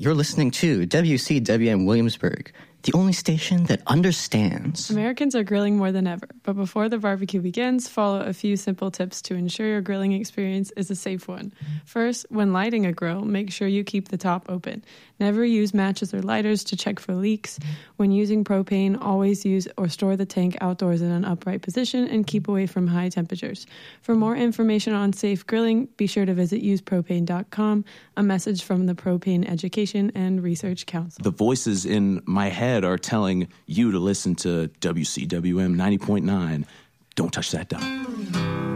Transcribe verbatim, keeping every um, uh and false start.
You're listening to W C W M Williamsburg, the only station that understands. Americans are grilling more than ever, but before the barbecue begins, follow a few simple tips to ensure your grilling experience is a safe one. First, when lighting a grill, make sure you keep the top open. Never use matches or lighters to check for leaks. When using propane, always use or store the tank outdoors in an upright position and keep away from high temperatures. For more information on safe grilling, be sure to visit use propane dot com, a message from the Propane Education and Research Council. The voices in my head are telling you to listen to W C W M ninety point nine. Don't touch that dial.